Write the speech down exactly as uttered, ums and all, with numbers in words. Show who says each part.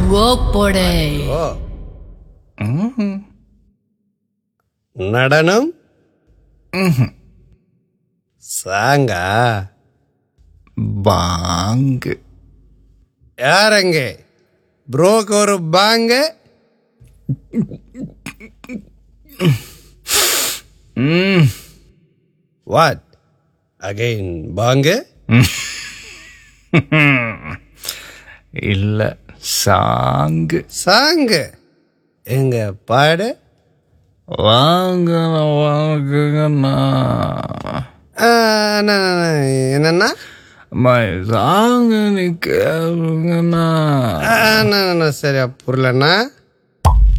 Speaker 1: ஓப்போடே.
Speaker 2: ஓ நடனம் சாங்கா
Speaker 3: பாங்கு.
Speaker 2: யாரங்க ப்ரோக்கு ஒரு பாங்க? வாட் அகைன் பாங்க?
Speaker 3: இல்ல சாங்கு.
Speaker 2: சாங்கு எங்க பாடு?
Speaker 3: வாங்க வாங்குங்கண்ணா.
Speaker 2: ஆ, அண்ணா, அண்ணா, என்னண்ணா?
Speaker 3: மை சாங்கு நீ கேளுங்கண்ணா.
Speaker 2: ஆ, அண்ணா, அண்ணா, சரியா புரியலண்ணா.